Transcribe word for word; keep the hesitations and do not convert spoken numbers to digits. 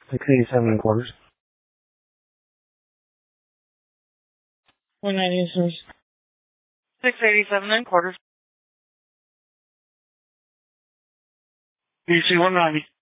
Six eighty-seven and quarters. One ninety, sir. Six eighty-seven and quarters. B C one ninety.